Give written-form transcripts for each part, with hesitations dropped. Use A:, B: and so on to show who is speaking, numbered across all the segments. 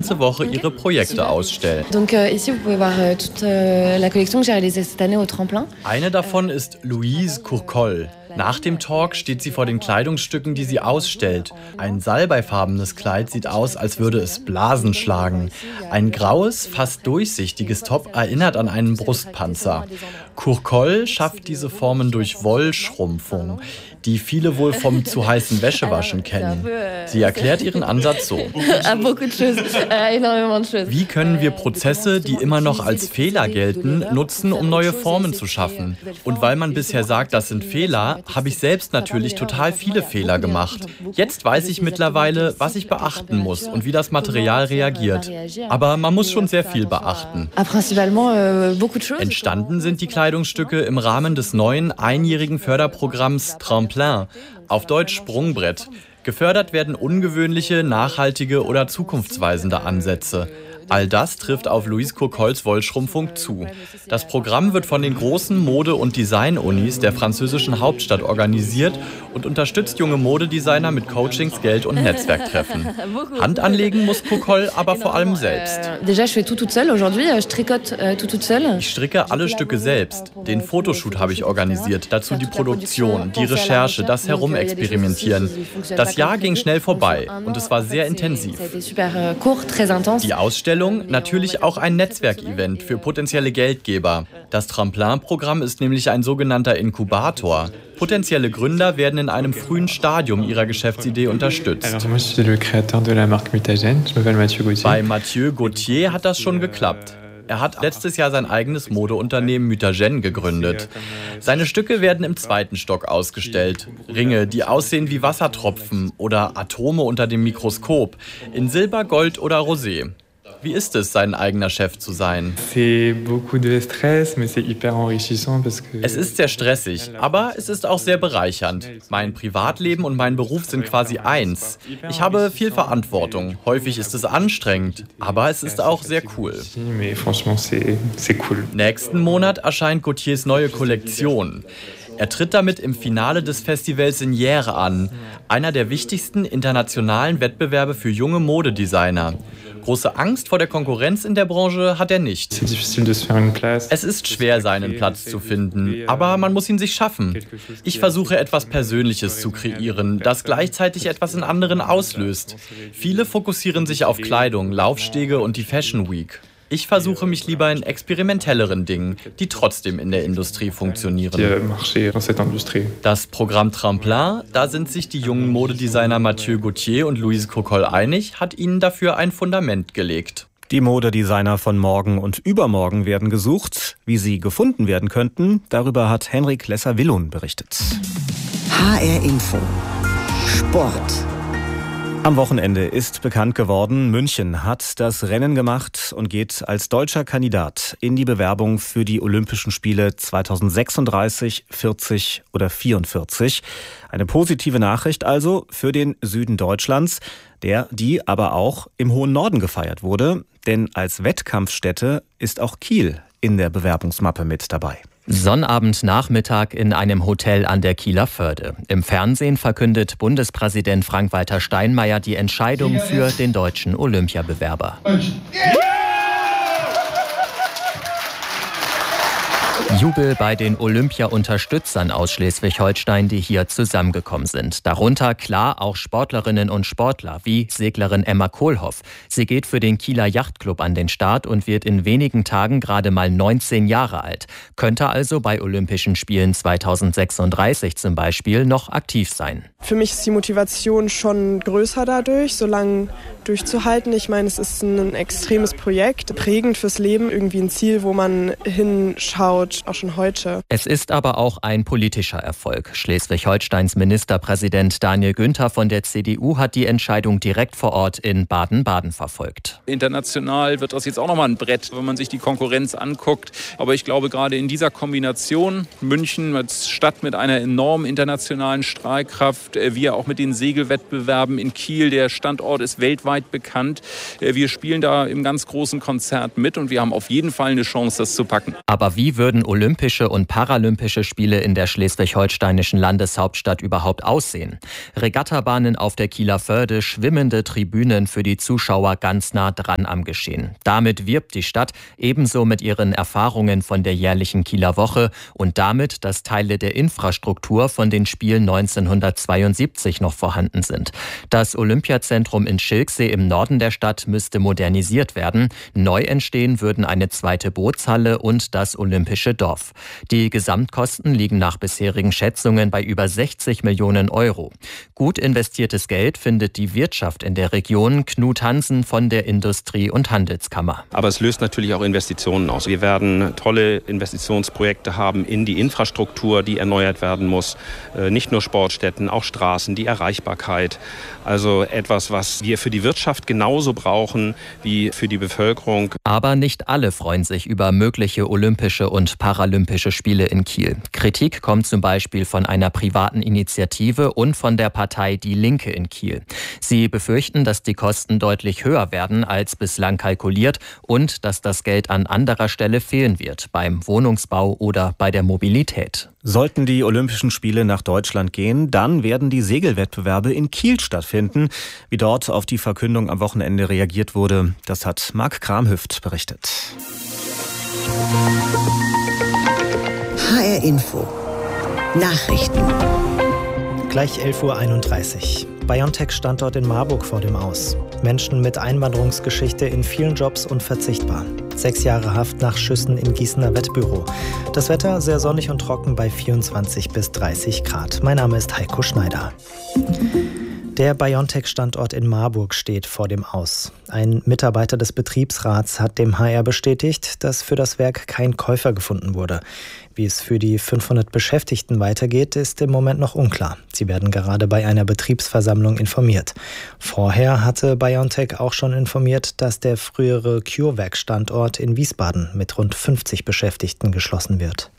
A: ganze Woche ihre Projekte ausstellen. Eine davon ist Louise Courcol. Nach dem Talk steht sie vor den Kleidungsstücken, die sie ausstellt. Ein salbeifarbenes Kleid sieht aus, als würde es Blasen schlagen. Ein graues, fast durchsichtiges Top erinnert an einen Brustpanzer. Courcol schafft diese Formen durch Wollschrumpfung, die viele wohl vom zu heißen Wäschewaschen kennen. Sie erklärt ihren Ansatz so. Wie können wir Prozesse, die immer noch als Fehler gelten, nutzen, um neue Formen zu schaffen? Und weil man bisher sagt, das sind Fehler, habe ich selbst natürlich total viele Fehler gemacht. Jetzt weiß ich mittlerweile, was ich beachten muss und wie das Material reagiert. Aber man muss schon sehr viel beachten. Entstanden sind die Kleidungsstücke im Rahmen des neuen einjährigen Förderprogramms Tremplin, auf Deutsch Sprungbrett. Gefördert werden ungewöhnliche, nachhaltige oder zukunftsweisende Ansätze. All das trifft auf Louise Courcols Wollschrumpfung zu. Das Programm wird von den großen Mode- und Design-Unis der französischen Hauptstadt organisiert und unterstützt junge Modedesigner mit Coachings, Geld und Netzwerktreffen. Hand anlegen muss Courcol aber vor allem selbst. Ich stricke alle Stücke selbst. Den Fotoshoot habe ich organisiert, dazu die Produktion, die Recherche, das Herumexperimentieren. Das Jahr ging schnell vorbei und es war sehr intensiv. Die Ausstellung natürlich auch ein Netzwerkevent für potenzielle Geldgeber. Das Tremplin-Programm ist nämlich ein sogenannter Inkubator. Potenzielle Gründer werden in einem frühen Stadium ihrer Geschäftsidee unterstützt. Bei Mathieu Gauthier hat das schon geklappt. Er hat letztes Jahr sein eigenes Modeunternehmen Mutagen gegründet. Seine Stücke werden im 2. Stock ausgestellt. Ringe, die aussehen wie Wassertropfen oder Atome unter dem Mikroskop, in Silber, Gold oder Rosé. Wie ist es, sein eigener Chef zu sein? Es ist sehr stressig, aber es ist auch sehr bereichernd. Mein Privatleben und mein Beruf sind quasi eins. Ich habe viel Verantwortung. Häufig ist es anstrengend, aber es ist auch sehr cool. Nächsten Monat erscheint Gauthiers neue Kollektion. Er tritt damit im Finale des Festivals in Hyères an, einer der wichtigsten internationalen Wettbewerbe für junge Modedesigner. Große Angst vor der Konkurrenz in der Branche hat er nicht. Es ist schwer, seinen Platz zu finden, aber man muss ihn sich schaffen. Ich versuche etwas Persönliches zu kreieren, das gleichzeitig etwas in anderen auslöst. Viele fokussieren sich auf Kleidung, Laufstege und die Fashion Week. Ich versuche mich lieber in experimentelleren Dingen, die trotzdem in der Industrie funktionieren. Das Programm Tremplin, da sind sich die jungen Modedesigner Mathieu Gauthier und Louise Courcol einig, hat ihnen dafür ein Fundament gelegt.
B: Die Modedesigner von morgen und übermorgen werden gesucht. Wie sie gefunden werden könnten, darüber hat Henrik Lesser-Willun berichtet.
C: HR Info. Sport.
B: Am Wochenende ist bekannt geworden, München hat das Rennen gemacht und geht als deutscher Kandidat in die Bewerbung für die Olympischen Spiele 2036, 40 oder 44. Eine positive Nachricht also für den Süden Deutschlands, die aber auch im hohen Norden gefeiert wurde. Denn als Wettkampfstätte ist auch Kiel in der Bewerbungsmappe mit dabei.
D: Sonnabendnachmittag in einem Hotel an der Kieler Förde. Im Fernsehen verkündet Bundespräsident Frank-Walter Steinmeier die Entscheidung für den deutschen Olympiabewerber. Jubel bei den Olympia-Unterstützern aus Schleswig-Holstein, die hier zusammengekommen sind. Darunter klar auch Sportlerinnen und Sportler wie Seglerin Emma Kohlhoff. Sie geht für den Kieler Yachtclub an den Start und wird in wenigen Tagen gerade mal 19 Jahre alt. Könnte also bei Olympischen Spielen 2036 zum Beispiel noch aktiv sein.
E: Für mich ist die Motivation schon größer dadurch, so lange durchzuhalten. Ich meine, es ist ein extremes Projekt, prägend fürs Leben, irgendwie ein Ziel, wo man hinschaut, auch schon heute.
D: Es ist aber auch ein politischer Erfolg. Schleswig-Holsteins Ministerpräsident Daniel Günther von der CDU hat die Entscheidung direkt vor Ort in Baden-Baden verfolgt.
F: International wird das jetzt auch nochmal ein Brett, wenn man sich die Konkurrenz anguckt. Aber ich glaube, gerade in dieser Kombination, München als Stadt mit einer enormen internationalen Strahlkraft, wir auch mit den Segelwettbewerben in Kiel, der Standort ist weltweit bekannt. Wir spielen da im ganz großen Konzert mit und wir haben auf jeden Fall eine Chance, das zu packen.
D: Aber wie würden Olympische und Paralympische Spiele in der schleswig-holsteinischen Landeshauptstadt überhaupt aussehen. Regattabahnen auf der Kieler Förde, schwimmende Tribünen für die Zuschauer ganz nah dran am Geschehen. Damit wirbt die Stadt ebenso mit ihren Erfahrungen von der jährlichen Kieler Woche und damit, dass Teile der Infrastruktur von den Spielen 1972 noch vorhanden sind. Das Olympiazentrum in Schilksee im Norden der Stadt müsste modernisiert werden. Neu entstehen würden eine zweite Bootshalle und das Olympische Dorf. Die Gesamtkosten liegen nach bisherigen Schätzungen bei über 60 Millionen Euro. Gut investiertes Geld findet die Wirtschaft in der Region. Knut Hansen von der Industrie- und Handelskammer.
G: Aber es löst natürlich auch Investitionen aus. Wir werden tolle Investitionsprojekte haben in die Infrastruktur, die erneuert werden muss. Nicht nur Sportstätten, auch Straßen, die Erreichbarkeit. Also etwas, was wir für die Wirtschaft genauso brauchen wie für die Bevölkerung.
D: Aber nicht alle freuen sich über mögliche Olympische und Paralympische Spiele in Kiel. Kritik kommt zum Beispiel von einer privaten Initiative und von der Partei Die Linke in Kiel. Sie befürchten, dass die Kosten deutlich höher werden als bislang kalkuliert und dass das Geld an anderer Stelle fehlen wird, beim Wohnungsbau oder bei der Mobilität.
B: Sollten die Olympischen Spiele nach Deutschland gehen, dann werden die Segelwettbewerbe in Kiel stattfinden. Wie dort auf die Verkündung am Wochenende reagiert wurde, das hat Marc Kramhüft berichtet.
C: HR Info. Nachrichten.
H: Gleich 11:31 Uhr. BioNTech-Standort in Marburg vor dem Aus. Menschen mit Einwanderungsgeschichte in vielen Jobs unverzichtbar. 6 Jahre Haft nach Schüssen in Gießener Wettbüro. Das Wetter sehr sonnig und trocken bei 24 bis 30 Grad. Mein Name ist Heiko Schneider. Der BioNTech-Standort in Marburg steht vor dem Aus. Ein Mitarbeiter des Betriebsrats hat dem HR bestätigt, dass für das Werk kein Käufer gefunden wurde. Wie es für die 500 Beschäftigten weitergeht, ist im Moment noch unklar. Sie werden gerade bei einer Betriebsversammlung informiert. Vorher hatte BioNTech auch schon informiert, dass der frühere CureVac-Standort in Wiesbaden mit rund 50 Beschäftigten geschlossen wird.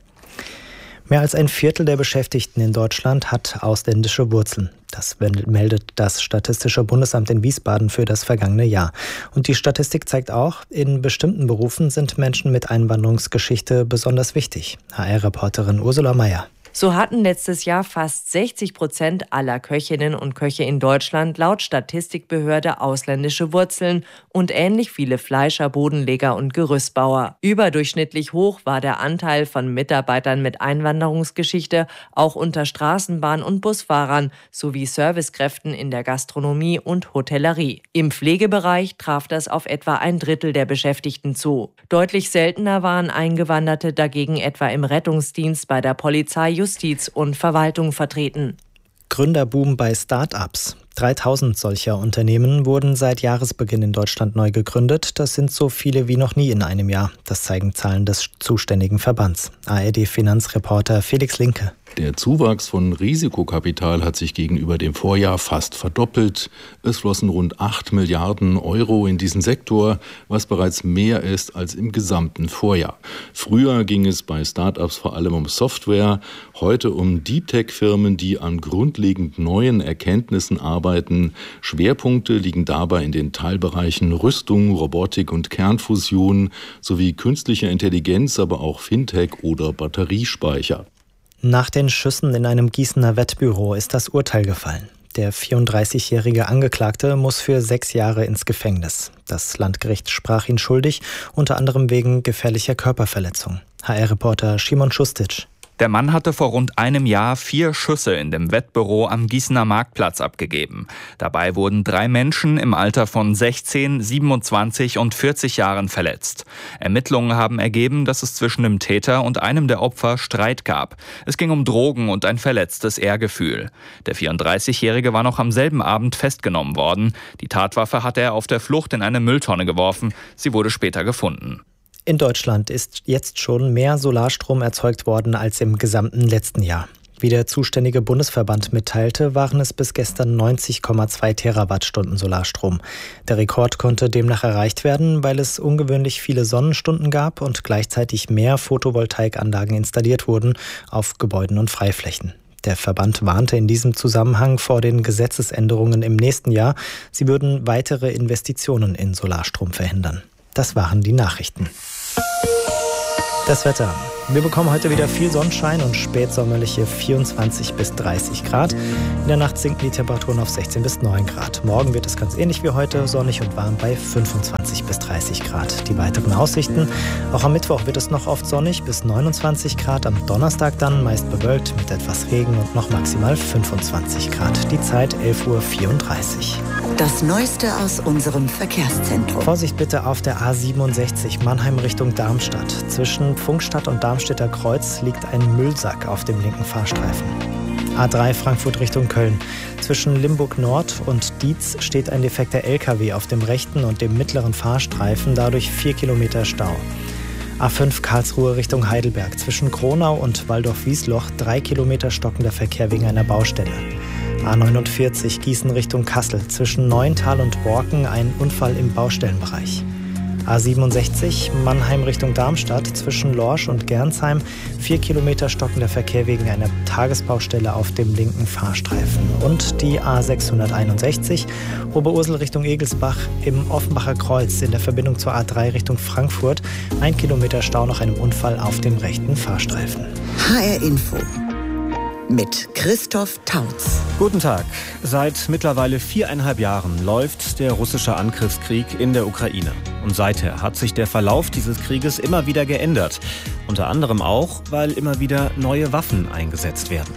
H: Mehr als ein Viertel der Beschäftigten in Deutschland hat ausländische Wurzeln. Das meldet das Statistische Bundesamt in Wiesbaden für das vergangene Jahr. Und die Statistik zeigt auch, in bestimmten Berufen sind Menschen mit Einwanderungsgeschichte besonders wichtig. HR-Reporterin Ursula Mayer.
I: So hatten letztes Jahr fast 60% aller Köchinnen und Köche in Deutschland laut Statistikbehörde ausländische Wurzeln und ähnlich viele Fleischer, Bodenleger und Gerüstbauer. Überdurchschnittlich hoch war der Anteil von Mitarbeitern mit Einwanderungsgeschichte auch unter Straßenbahn- und Busfahrern sowie Servicekräften in der Gastronomie und Hotellerie. Im Pflegebereich traf das auf etwa 1/3 der Beschäftigten zu. Deutlich seltener waren Eingewanderte dagegen etwa im Rettungsdienst, bei der Polizei, Justiz und Verwaltung vertreten.
H: Gründerboom bei Start-ups. 3000 solcher Unternehmen wurden seit Jahresbeginn in Deutschland neu gegründet. Das sind so viele wie noch nie in einem Jahr. Das zeigen Zahlen des zuständigen Verbands. ARD-Finanzreporter Felix Linke.
J: Der Zuwachs von Risikokapital hat sich gegenüber dem Vorjahr fast verdoppelt. Es flossen rund 8 Milliarden Euro in diesen Sektor, was bereits mehr ist als im gesamten Vorjahr. Früher ging es bei Start-ups vor allem um Software, heute um Deep-Tech-Firmen, die an grundlegend neuen Erkenntnissen arbeiten. Schwerpunkte liegen dabei in den Teilbereichen Rüstung, Robotik und Kernfusion sowie künstliche Intelligenz, aber auch Fintech oder Batteriespeicher.
H: Nach den Schüssen in einem Gießener Wettbüro ist das Urteil gefallen. Der 34-jährige Angeklagte muss für 6 Jahre ins Gefängnis. Das Landgericht sprach ihn schuldig, unter anderem wegen gefährlicher Körperverletzung. HR-Reporter Szymon Schustic.
K: Der Mann hatte vor rund einem Jahr 4 Schüsse in dem Wettbüro am Gießener Marktplatz abgegeben. Dabei wurden 3 Menschen im Alter von 16, 27 und 40 Jahren verletzt. Ermittlungen haben ergeben, dass es zwischen dem Täter und einem der Opfer Streit gab. Es ging um Drogen und ein verletztes Ehrgefühl. Der 34-Jährige war noch am selben Abend festgenommen worden. Die Tatwaffe hatte er auf der Flucht in eine Mülltonne geworfen. Sie wurde später gefunden.
H: In Deutschland ist jetzt schon mehr Solarstrom erzeugt worden als im gesamten letzten Jahr. Wie der zuständige Bundesverband mitteilte, waren es bis gestern 90,2 Terawattstunden Solarstrom. Der Rekord konnte demnach erreicht werden, weil es ungewöhnlich viele Sonnenstunden gab und gleichzeitig mehr Photovoltaikanlagen installiert wurden auf Gebäuden und Freiflächen. Der Verband warnte in diesem Zusammenhang vor den Gesetzesänderungen im nächsten Jahr. Sie würden weitere Investitionen in Solarstrom verhindern. Das waren die Nachrichten. Das Wetter. Wir bekommen heute wieder viel Sonnenschein und spätsommerliche 24 bis 30 Grad. In der Nacht sinken die Temperaturen auf 16 bis 9 Grad. Morgen wird es ganz ähnlich wie heute, sonnig und warm bei 25 bis 30 Grad. Die weiteren Aussichten: Auch am Mittwoch wird es noch oft sonnig bis 29 Grad. Am Donnerstag dann meist bewölkt mit etwas Regen und noch maximal 25 Grad. Die Zeit 11:34 Uhr.
C: Das Neueste aus unserem Verkehrszentrum.
H: Vorsicht bitte auf der A67 Mannheim Richtung Darmstadt. Zwischen Pfungstadt und Darmstädter Kreuz liegt ein Müllsack auf dem linken Fahrstreifen. A3 Frankfurt Richtung Köln. Zwischen Limburg Nord und Dietz steht ein defekter LKW auf dem rechten und dem mittleren Fahrstreifen, dadurch 4 Kilometer Stau. A5 Karlsruhe Richtung Heidelberg. Zwischen Kronau und Waldorf-Wiesloch 3 Kilometer stockender Verkehr wegen einer Baustelle. A49 Gießen Richtung Kassel. Zwischen Neuental und Borken ein Unfall im Baustellenbereich. A67 Mannheim Richtung Darmstadt. Zwischen Lorsch und Gernsheim 4 Kilometer stockender Verkehr wegen einer Tagesbaustelle auf dem linken Fahrstreifen. Und die A661 Oberursel Richtung Egelsbach im Offenbacher Kreuz in der Verbindung zur A3 Richtung Frankfurt. 1 Kilometer Stau nach einem Unfall auf dem rechten Fahrstreifen.
C: HR Info mit Christoph Tautz.
B: Guten Tag. Seit mittlerweile 4,5 Jahren läuft der russische Angriffskrieg in der Ukraine. Und seither hat sich der Verlauf dieses Krieges immer wieder geändert. Unter anderem auch, weil immer wieder neue Waffen eingesetzt werden.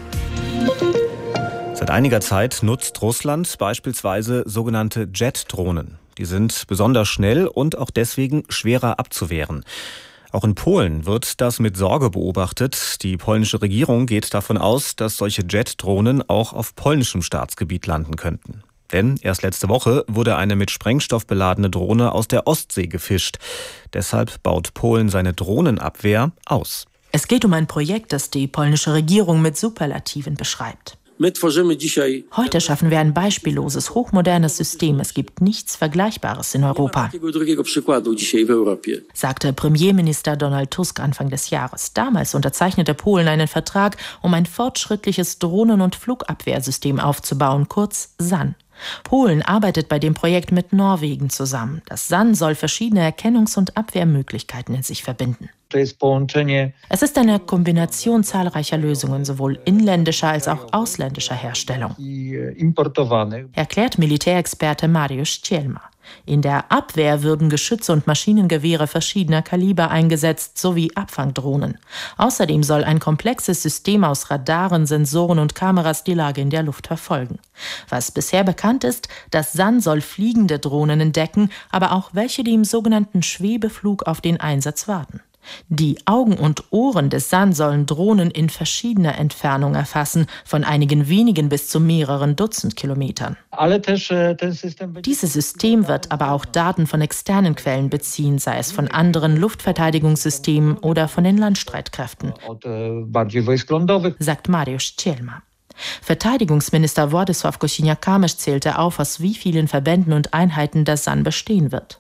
B: Seit einiger Zeit nutzt Russland beispielsweise sogenannte Jet-Drohnen. Die sind besonders schnell und auch deswegen schwerer abzuwehren. Auch in Polen wird das mit Sorge beobachtet. Die polnische Regierung geht davon aus, dass solche Jet-Drohnen auch auf polnischem Staatsgebiet landen könnten. Denn erst letzte Woche wurde eine mit Sprengstoff beladene Drohne aus der Ostsee gefischt. Deshalb baut Polen seine Drohnenabwehr aus.
L: Es geht um ein Projekt, das die polnische Regierung mit Superlativen beschreibt. Heute schaffen wir ein beispielloses, hochmodernes System. Es gibt nichts Vergleichbares in Europa, sagte Premierminister Donald Tusk Anfang des Jahres. Damals unterzeichnete Polen einen Vertrag, um ein fortschrittliches Drohnen- und Flugabwehrsystem aufzubauen, kurz SAN. Polen arbeitet bei dem Projekt mit Norwegen zusammen. Das SAN soll verschiedene Erkennungs- und Abwehrmöglichkeiten in sich verbinden. Es ist eine Kombination zahlreicher Lösungen, sowohl inländischer als auch ausländischer Herstellung, erklärt Militärexperte Mariusz Cielma. In der Abwehr würden Geschütze und Maschinengewehre verschiedener Kaliber eingesetzt, sowie Abfangdrohnen. Außerdem soll ein komplexes System aus Radaren, Sensoren und Kameras die Lage in der Luft verfolgen. Was bisher bekannt ist, das SAN soll fliegende Drohnen entdecken, aber auch welche, die im sogenannten Schwebeflug auf den Einsatz warten. Die Augen und Ohren des SAN sollen Drohnen in verschiedener Entfernung erfassen, von einigen wenigen bis zu mehreren Dutzend Kilometern. Dieses System wird aber auch Daten von externen Quellen beziehen, sei es von anderen Luftverteidigungssystemen oder von den Landstreitkräften, sagt Mariusz Cielma. Verteidigungsminister Władysław Kosiniak-Kamysz zählte auf, aus wie vielen Verbänden und Einheiten das SAN bestehen wird.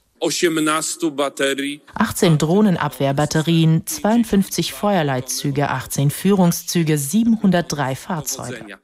L: 18 Drohnenabwehrbatterien, 52 Feuerleitzüge, 18 Führungszüge, 703 Fahrzeuge.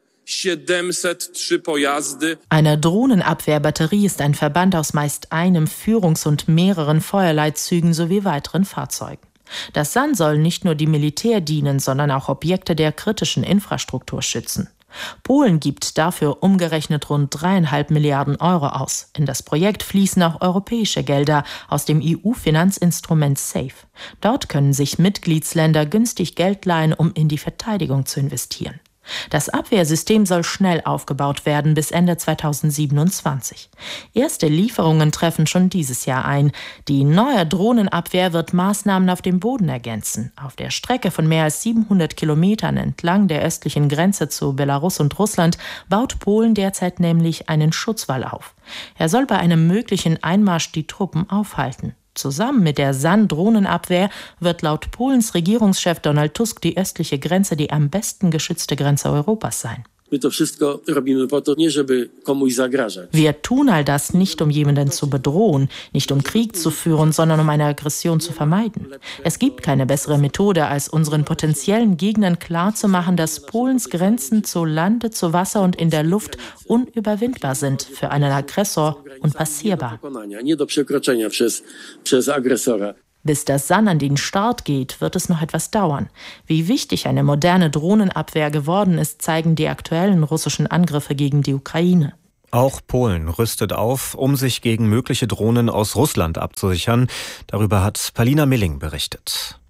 L: Eine Drohnenabwehrbatterie ist ein Verband aus meist einem Führungs- und mehreren Feuerleitzügen sowie weiteren Fahrzeugen. Das SAN soll nicht nur dem Militär dienen, sondern auch Objekte der kritischen Infrastruktur schützen. Polen gibt dafür umgerechnet rund 3,5 Milliarden Euro aus. In das Projekt fließen auch europäische Gelder aus dem EU-Finanzinstrument SAFE. Dort können sich Mitgliedsländer günstig Geld leihen, um in die Verteidigung zu investieren. Das Abwehrsystem soll schnell aufgebaut werden, bis Ende 2027. Erste Lieferungen treffen schon dieses Jahr ein. Die neue Drohnenabwehr wird Maßnahmen auf dem Boden ergänzen. Auf der Strecke von mehr als 700 Kilometern entlang der östlichen Grenze zu Belarus und Russland baut Polen derzeit nämlich einen Schutzwall auf. Er soll bei einem möglichen Einmarsch die Truppen aufhalten. Zusammen mit der SAN-Drohnenabwehr wird laut Polens Regierungschef Donald Tusk die östliche Grenze die am besten geschützte Grenze Europas sein. Wir tun all das nicht, um jemanden zu bedrohen, nicht um Krieg zu führen, sondern um eine Aggression zu vermeiden. Es gibt keine bessere Methode, als unseren potenziellen Gegnern klarzumachen, dass Polens Grenzen zu Lande, zu Wasser und in der Luft unüberwindbar sind für einen Aggressor und passierbar. Bis das Sun an den Start geht, wird es noch etwas dauern. Wie wichtig eine moderne Drohnenabwehr geworden ist, zeigen die aktuellen russischen Angriffe gegen die Ukraine.
B: Auch Polen rüstet auf, um sich gegen mögliche Drohnen aus Russland abzusichern. Darüber hat Palina Milling berichtet.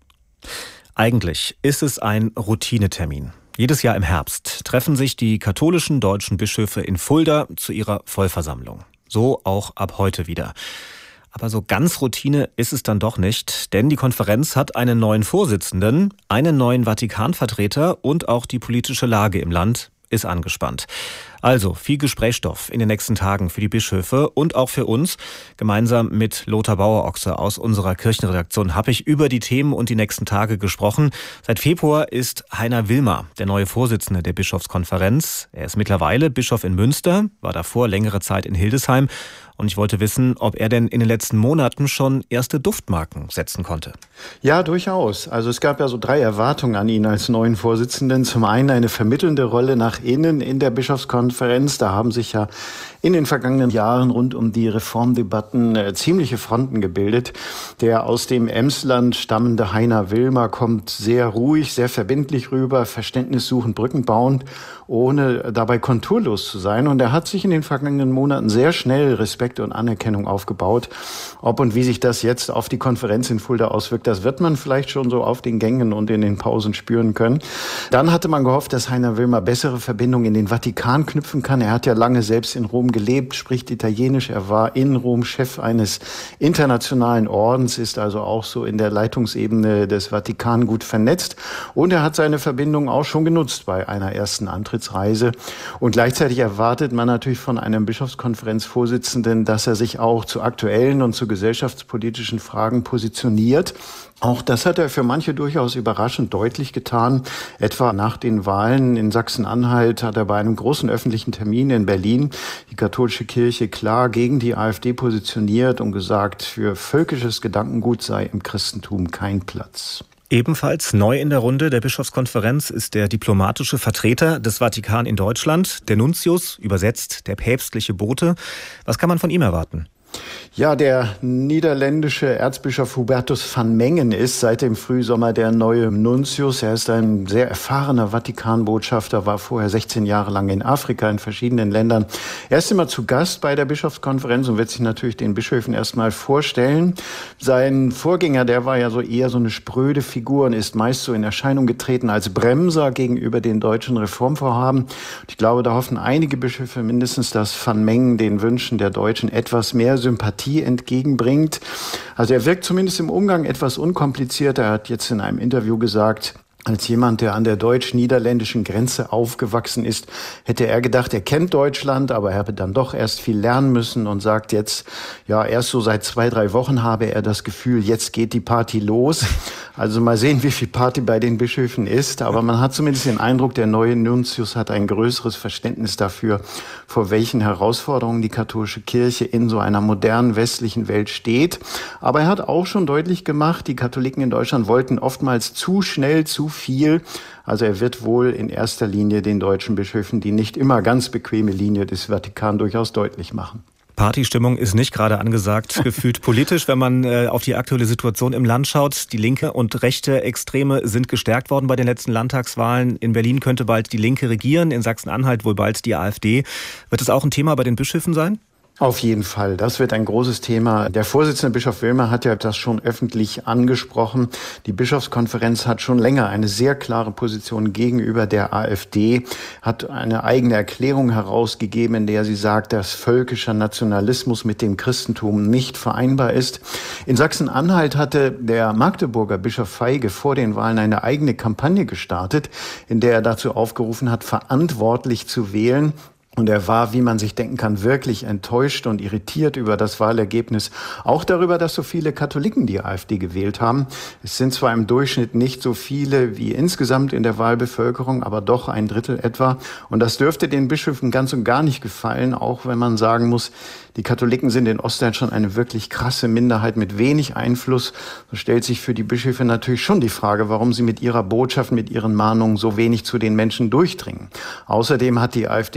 B: Eigentlich ist es ein Routinetermin. Jedes Jahr im Herbst treffen sich die katholischen deutschen Bischöfe in Fulda zu ihrer Vollversammlung. So auch ab heute wieder. Aber so ganz Routine ist es dann doch nicht, denn die Konferenz hat einen neuen Vorsitzenden, einen neuen Vatikanvertreter und auch die politische Lage im Land ist angespannt. Also viel Gesprächsstoff in den nächsten Tagen für die Bischöfe und auch für uns. Gemeinsam mit Lothar Bauer-Ochse aus unserer Kirchenredaktion habe ich über die Themen und die nächsten Tage gesprochen. Seit Februar ist Heiner Wilmer der neue Vorsitzende der Bischofskonferenz. Er ist mittlerweile Bischof in Münster, war davor längere Zeit in Hildesheim. Und ich wollte wissen, ob er denn in den letzten Monaten schon erste Duftmarken setzen konnte.
M: Ja, durchaus. Also es gab ja so 3 Erwartungen an ihn als neuen Vorsitzenden. Zum einen eine vermittelnde Rolle nach innen in der Bischofskonferenz. Da haben sich ja in den vergangenen Jahren rund um die Reformdebatten ziemliche Fronten gebildet. Der aus dem Emsland stammende Heiner Wilmer kommt sehr ruhig, sehr verbindlich rüber, verständnissuchend, brückenbauend, ohne dabei konturlos zu sein. Und er hat sich in den vergangenen Monaten sehr schnell Respekt und Anerkennung aufgebaut. Ob und wie sich das jetzt auf die Konferenz in Fulda auswirkt, das wird man vielleicht schon so auf den Gängen und in den Pausen spüren können. Dann hatte man gehofft, dass Heiner Wilmer bessere Verbindungen in den Vatikan knüpfen kann. Er hat ja lange selbst in Rom gelebt, spricht Italienisch. Er war in Rom Chef eines internationalen Ordens, ist also auch so in der Leitungsebene des Vatikan gut vernetzt. Und er hat seine Verbindung auch schon genutzt bei einer ersten Antrittsreise. Und gleichzeitig erwartet man natürlich von einem Bischofskonferenzvorsitzenden, dass er sich auch zu aktuellen und zu gesellschaftspolitischen Fragen positioniert. Auch das hat er für manche durchaus überraschend deutlich getan. Etwa nach den Wahlen in Sachsen-Anhalt hat er bei einem großen öffentlichen Termin in Berlin die katholische Kirche klar gegen die AfD positioniert und gesagt, für völkisches Gedankengut sei im Christentum kein Platz.
B: Ebenfalls neu in der Runde der Bischofskonferenz ist der diplomatische Vertreter des Vatikan in Deutschland, der Nuntius, übersetzt der päpstliche Bote. Was kann man von ihm erwarten?
M: Ja, der niederländische Erzbischof Hubertus van Mengen ist seit dem Frühsommer der neue Nuntius. Er ist ein sehr erfahrener Vatikanbotschafter, war vorher 16 Jahre lang in Afrika in verschiedenen Ländern. Er ist immer zu Gast bei der Bischofskonferenz und wird sich natürlich den Bischöfen erstmal vorstellen. Sein Vorgänger, der war ja so eher so eine spröde Figur und ist meist so in Erscheinung getreten als Bremser gegenüber den deutschen Reformvorhaben. Und ich glaube, da hoffen einige Bischöfe mindestens, dass van Mengen den Wünschen der Deutschen etwas mehr Sympathie entgegenbringt. Also er wirkt zumindest im Umgang etwas unkompliziert. Er hat jetzt in einem Interview gesagt, als jemand, der an der deutsch-niederländischen Grenze aufgewachsen ist, hätte er gedacht, er kennt Deutschland, aber er habe dann doch erst viel lernen müssen und sagt jetzt, ja, erst so seit 2-3 Wochen habe er das Gefühl, jetzt geht die Party los. Also mal sehen, wie viel Party bei den Bischöfen ist. Aber man hat zumindest den Eindruck, der neue Nuntius hat ein größeres Verständnis dafür, vor welchen Herausforderungen die katholische Kirche in so einer modernen westlichen Welt steht. Aber er hat auch schon deutlich gemacht, die Katholiken in Deutschland wollten oftmals zu schnell zu viel. Also er wird wohl in erster Linie den deutschen Bischöfen die nicht immer ganz bequeme Linie des Vatikan durchaus deutlich machen.
B: Partystimmung ist nicht gerade angesagt, gefühlt politisch, wenn man auf die aktuelle Situation im Land schaut. Die linke und rechte Extreme sind gestärkt worden bei den letzten Landtagswahlen. In Berlin könnte bald die Linke regieren, in Sachsen-Anhalt wohl bald die AfD. Wird es auch ein Thema bei den Bischöfen sein?
M: Auf jeden Fall. Das wird ein großes Thema. Der Vorsitzende Bischof Wilmer hat ja das schon öffentlich angesprochen. Die Bischofskonferenz hat schon länger eine sehr klare Position gegenüber der AfD, hat eine eigene Erklärung herausgegeben, in der sie sagt, dass völkischer Nationalismus mit dem Christentum nicht vereinbar ist. In Sachsen-Anhalt hatte der Magdeburger Bischof Feige vor den Wahlen eine eigene Kampagne gestartet, in der er dazu aufgerufen hat, verantwortlich zu wählen. Und er war, wie man sich denken kann, wirklich enttäuscht und irritiert über das Wahlergebnis. Auch darüber, dass so viele Katholiken die AfD gewählt haben. Es sind zwar im Durchschnitt nicht so viele wie insgesamt in der Wahlbevölkerung, aber doch 1/3 etwa. Und das dürfte den Bischöfen ganz und gar nicht gefallen, auch wenn man sagen muss, die Katholiken sind in Ostdeutschland eine wirklich krasse Minderheit mit wenig Einfluss. So stellt sich für die Bischöfe natürlich schon die Frage, warum sie mit ihrer Botschaft, mit ihren Mahnungen so wenig zu den Menschen durchdringen. Außerdem hat die AfD in Sachsen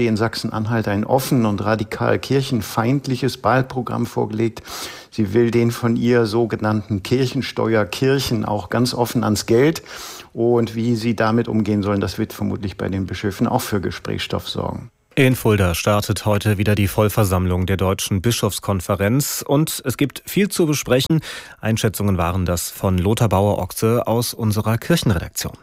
M: Sachsen-Anhalt ein offen und radikal kirchenfeindliches Wahlprogramm vorgelegt. Sie will den von ihr sogenannten Kirchensteuerkirchen auch ganz offen ans Geld. Und wie sie damit umgehen sollen, das wird vermutlich bei den Bischöfen auch für Gesprächsstoff sorgen.
B: In Fulda startet heute wieder die Vollversammlung der Deutschen Bischofskonferenz und es gibt viel zu besprechen. Einschätzungen waren das von Lothar Bauer-Ochse aus unserer Kirchenredaktion.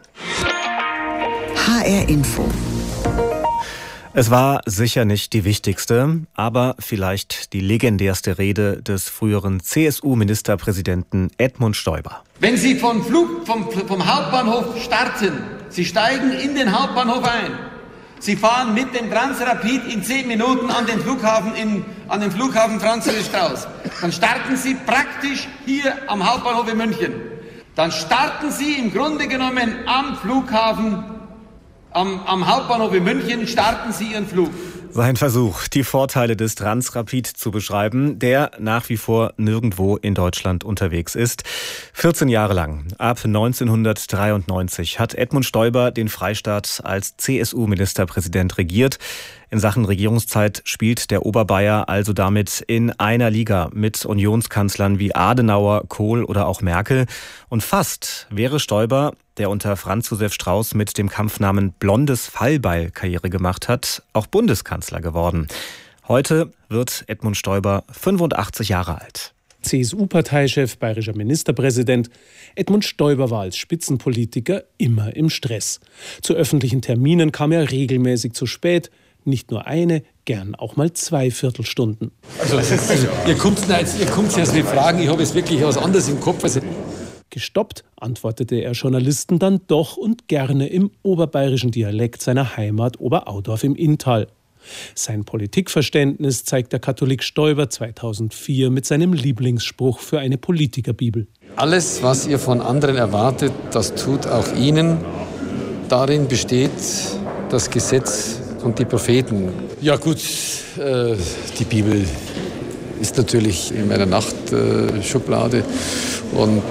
C: HR Info.
B: Es war sicher nicht die wichtigste, aber vielleicht die legendärste Rede des früheren CSU-Ministerpräsidenten Edmund Stoiber.
N: Wenn Sie vom Hauptbahnhof starten, Sie steigen in den Hauptbahnhof ein, Sie fahren mit dem Transrapid in 10 Minuten an den Flughafen Franz Josef Strauß, dann starten Sie praktisch hier am Hauptbahnhof in München. Dann starten Sie im Grunde genommen am Flughafen, am Hauptbahnhof in München, starten Sie Ihren Flug.
B: Sein Versuch, die Vorteile des Transrapid zu beschreiben, der nach wie vor nirgendwo in Deutschland unterwegs ist. 14 Jahre lang, ab 1993, hat Edmund Stoiber den Freistaat als CSU-Ministerpräsident regiert. In Sachen Regierungszeit spielt der Oberbayer also damit in einer Liga mit Unionskanzlern wie Adenauer, Kohl oder auch Merkel. Und fast wäre Stoiber, der unter Franz Josef Strauß mit dem Kampfnamen Blondes Fallbeil Karriere gemacht hat, auch Bundeskanzler geworden. Heute wird Edmund Stoiber 85 Jahre alt.
O: CSU-Parteichef, bayerischer Ministerpräsident. Edmund Stoiber war als Spitzenpolitiker immer im Stress. Zu öffentlichen Terminen kam er regelmäßig zu spät. Nicht nur eine, gern auch mal 2 Viertelstunden.
P: Ihr kommt jetzt mit Fragen, ich habe jetzt wirklich was anderes im Kopf.
O: Gestoppt antwortete er Journalisten dann doch und gerne im oberbayerischen Dialekt seiner Heimat Oberaudorf im Inntal. Sein Politikverständnis zeigt der Katholik Stoiber 2004 mit seinem Lieblingsspruch für eine Politikerbibel.
P: Alles, was ihr von anderen erwartet, das tut auch ihnen. Darin besteht das Gesetz und die Propheten. Ja gut, die Bibel ist natürlich in meiner Nachtschublade. Und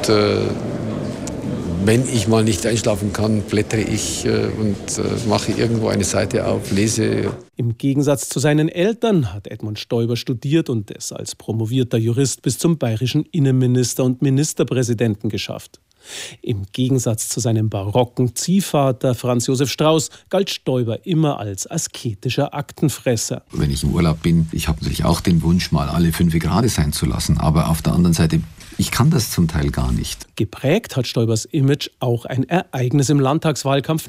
P: wenn ich mal nicht einschlafen kann, blättere ich und mache irgendwo eine Seite auf, lese.
O: Im Gegensatz zu seinen Eltern hat Edmund Stoiber studiert und es als promovierter Jurist bis zum bayerischen Innenminister und Ministerpräsidenten geschafft. Im Gegensatz zu seinem barocken Ziehvater Franz Josef Strauß galt Stoiber immer als asketischer Aktenfresser.
Q: Wenn ich im Urlaub bin, ich habe natürlich auch den Wunsch, mal alle 5 Grade sein zu lassen. Aber auf der anderen Seite, ich kann das zum Teil gar nicht.
O: Geprägt hat Stoibers Image auch ein Ereignis im Landtagswahlkampf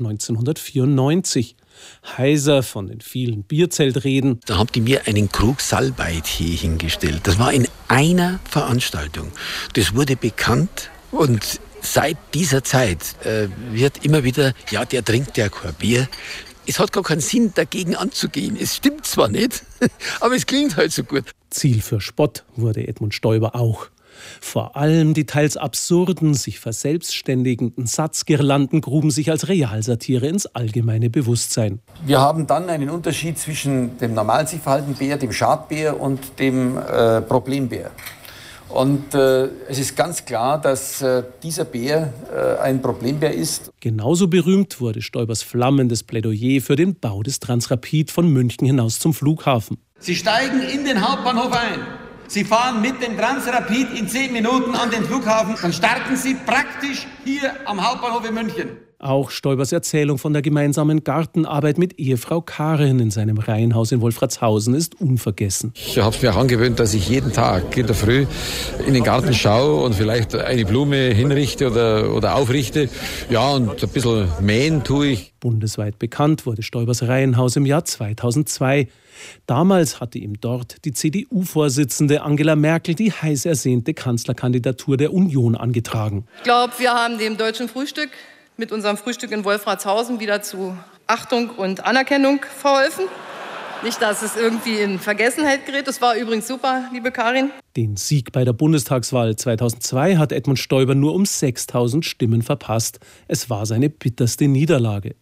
O: 1994. Heiser von den vielen Bierzeltreden.
R: Da haben die mir einen Krug Salbei-Tee hingestellt. Das war in einer Veranstaltung. Das wurde bekannt und seit dieser Zeit wird immer wieder, ja, der trinkt ja kein Bier. Es hat gar keinen Sinn, dagegen anzugehen. Es stimmt zwar nicht, aber es klingt halt so gut.
O: Ziel für Spott wurde Edmund Stoiber auch. Vor allem die teils absurden, sich verselbstständigenden Satzgirlanden gruben sich als Realsatire ins allgemeine Bewusstsein.
P: Wir haben dann einen Unterschied zwischen dem normal sich verhaltenden Bär, dem Schadbär und dem Problembär. Und es ist ganz klar, dass dieser Bär ein Problembär ist.
O: Genauso berühmt wurde Stoibers flammendes Plädoyer für den Bau des Transrapid von München hinaus zum Flughafen.
N: Sie steigen in den Hauptbahnhof ein. Sie fahren mit dem Transrapid in 10 Minuten an den Flughafen. Dann starten Sie praktisch hier am Hauptbahnhof in München.
O: Auch Stoibers Erzählung von der gemeinsamen Gartenarbeit mit Ehefrau Karin in seinem Reihenhaus in Wolfratshausen ist unvergessen.
P: Ich habe es mir auch angewöhnt, dass ich jeden Tag in der Früh in den Garten schaue und vielleicht eine Blume hinrichte oder aufrichte. Ja, und ein bisschen mähen tue ich.
O: Bundesweit bekannt wurde Stoibers Reihenhaus im Jahr 2002. Damals hatte ihm dort die CDU-Vorsitzende Angela Merkel die heiß ersehnte Kanzlerkandidatur der Union angetragen.
S: Ich glaube, wir haben dem deutschen Frühstück mit unserem Frühstück in Wolfratshausen wieder zu Achtung und Anerkennung verholfen. Nicht, dass es irgendwie in Vergessenheit gerät. Das war übrigens super, liebe Karin.
O: Den Sieg bei der Bundestagswahl 2002 hat Edmund Stoiber nur um 6.000 Stimmen verpasst. Es war seine bitterste Niederlage.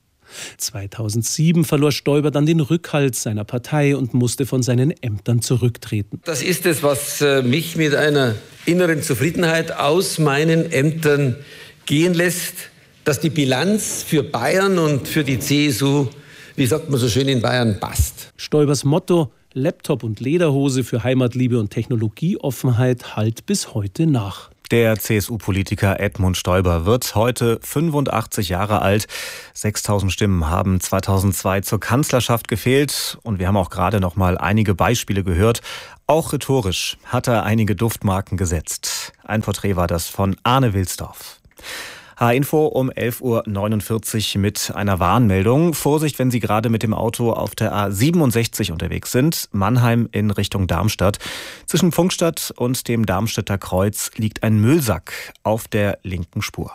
O: 2007 verlor Stoiber dann den Rückhalt seiner Partei und musste von seinen Ämtern zurücktreten.
R: Das ist es, was mich mit einer inneren Zufriedenheit aus meinen Ämtern gehen lässt, dass die Bilanz für Bayern und für die CSU wie sagt man so schön in Bayern, passt.
O: Stoibers Motto: Laptop und Lederhose für Heimatliebe und Technologieoffenheit hallt bis heute nach.
B: Der CSU-Politiker Edmund Stoiber wird heute 85 Jahre alt. 6.000 Stimmen haben 2002 zur Kanzlerschaft gefehlt. Und wir haben auch gerade noch mal einige Beispiele gehört. Auch rhetorisch hat er einige Duftmarken gesetzt. Ein Porträt war das von Arne Wilsdorf. H-Info um 11.49 Uhr mit einer Warnmeldung. Vorsicht, wenn Sie gerade mit dem Auto auf der A67 unterwegs sind. Mannheim in Richtung Darmstadt. Zwischen Pfungstadt und dem Darmstädter Kreuz liegt ein Müllsack auf der linken Spur.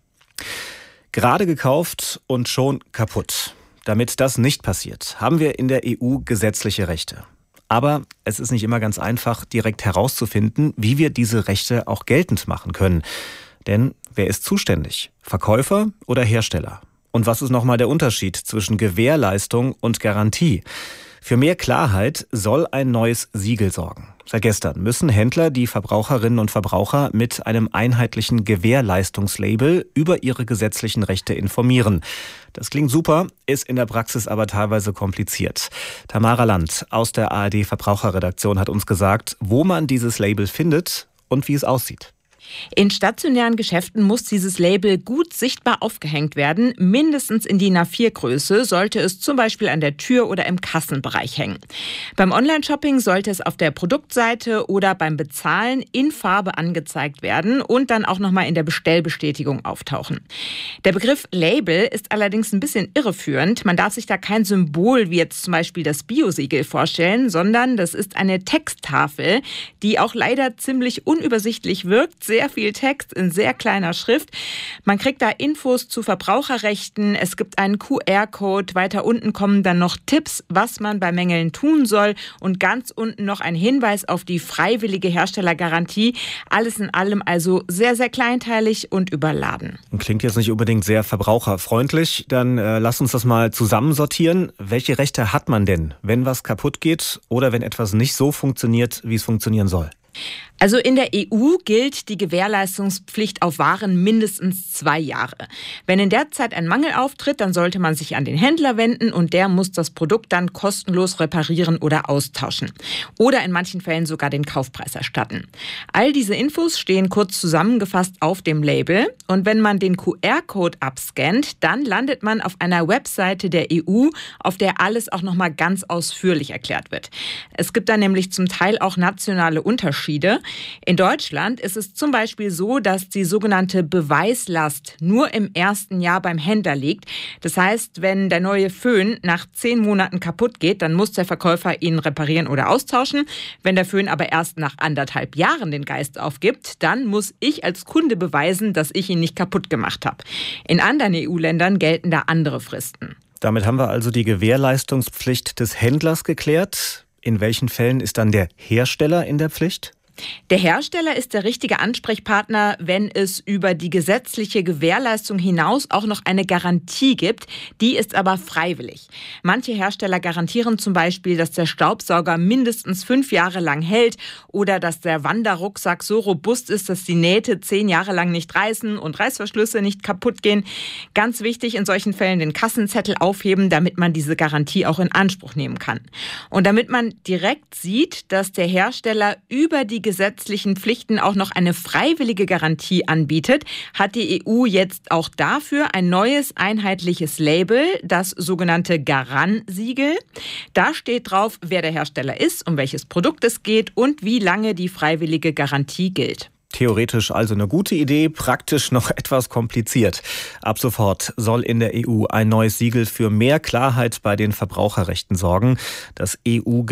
B: Gerade gekauft und schon kaputt. Damit das nicht passiert, haben wir in der EU gesetzliche Rechte. Aber es ist nicht immer ganz einfach, direkt herauszufinden, wie wir diese Rechte auch geltend machen können. Denn wer ist zuständig? Verkäufer oder Hersteller? Und was ist nochmal der Unterschied zwischen Gewährleistung und Garantie? Für mehr Klarheit soll ein neues Siegel sorgen. Seit gestern müssen Händler die Verbraucherinnen und Verbraucher mit einem einheitlichen Gewährleistungslabel über ihre gesetzlichen Rechte informieren. Das klingt super, ist in der Praxis aber teilweise kompliziert. Tamara Land aus der ARD Verbraucherredaktion hat uns gesagt, wo man dieses Label findet und wie es aussieht.
T: In stationären Geschäften muss dieses Label gut sichtbar aufgehängt werden. Mindestens in DIN A4-Größe sollte es zum Beispiel an der Tür oder im Kassenbereich hängen. Beim Online-Shopping sollte es auf der Produktseite oder beim Bezahlen in Farbe angezeigt werden und dann auch nochmal in der Bestellbestätigung auftauchen. Der Begriff Label ist allerdings ein bisschen irreführend. Man darf sich da kein Symbol wie jetzt zum Beispiel das Bio-Siegel vorstellen, sondern das ist eine Texttafel, die auch leider ziemlich unübersichtlich wirkt. Sehr viel Text in sehr kleiner Schrift. Man kriegt da Infos zu Verbraucherrechten. Es gibt einen QR-Code. Weiter unten kommen dann noch Tipps, was man bei Mängeln tun soll. Und ganz unten noch ein Hinweis auf die freiwillige Herstellergarantie. Alles in allem also sehr, sehr kleinteilig und überladen.
B: Klingt jetzt nicht unbedingt sehr verbraucherfreundlich. Dann lass uns das mal zusammensortieren. Welche Rechte hat man denn, wenn was kaputt geht oder wenn etwas nicht so funktioniert, wie es funktionieren soll?
T: Also in der EU gilt die Gewährleistungspflicht auf Waren mindestens 2 Jahre. Wenn in der Zeit ein Mangel auftritt, dann sollte man sich an den Händler wenden und der muss das Produkt dann kostenlos reparieren oder austauschen. Oder in manchen Fällen sogar den Kaufpreis erstatten. All diese Infos stehen kurz zusammengefasst auf dem Label. Und wenn man den QR-Code abscannt, dann landet man auf einer Webseite der EU, auf der alles auch nochmal ganz ausführlich erklärt wird. Es gibt da nämlich zum Teil auch nationale Unterschiede. In Deutschland ist es zum Beispiel so, dass die sogenannte Beweislast nur im ersten Jahr beim Händler liegt. Das heißt, wenn der neue Föhn nach 10 Monaten kaputt geht, dann muss der Verkäufer ihn reparieren oder austauschen. Wenn der Föhn aber erst nach 1,5 Jahren den Geist aufgibt, dann muss ich als Kunde beweisen, dass ich ihn nicht kaputt gemacht habe. In anderen EU-Ländern gelten da andere Fristen.
B: Damit haben wir also die Gewährleistungspflicht des Händlers geklärt. In welchen Fällen ist dann der Hersteller in der Pflicht?
T: Der Hersteller ist der richtige Ansprechpartner, wenn es über die gesetzliche Gewährleistung hinaus auch noch eine Garantie gibt. Die ist aber freiwillig. Manche Hersteller garantieren zum Beispiel, dass der Staubsauger mindestens 5 Jahre lang hält oder dass der Wanderrucksack so robust ist, dass die Nähte 10 Jahre lang nicht reißen und Reißverschlüsse nicht kaputt gehen. Ganz wichtig, in solchen Fällen den Kassenzettel aufheben, damit man diese Garantie auch in Anspruch nehmen kann. Und damit man direkt sieht, dass der Hersteller über die gesetzlichen Pflichten auch noch eine freiwillige Garantie anbietet, hat die EU jetzt auch dafür ein neues einheitliches Label, das sogenannte Garan-Siegel. Da steht drauf, wer der Hersteller ist, um welches Produkt es geht und wie lange die freiwillige Garantie gilt.
B: Theoretisch also eine gute Idee, praktisch noch etwas kompliziert. Ab sofort soll in der EU ein neues Siegel für mehr Klarheit bei den Verbraucherrechten sorgen, das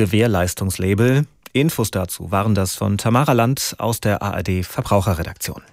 B: EU-Gewährleistungslabel. Infos dazu waren das von Tamara Land aus der ARD Verbraucherredaktion.